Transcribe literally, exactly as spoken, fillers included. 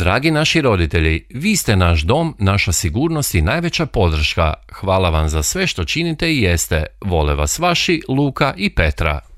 Dragi naši roditelji, vi ste naš dom, naša sigurnost i najveća podrška. Hvala vam za sve što činite i jeste. Vole vas vaši Luka i Petra.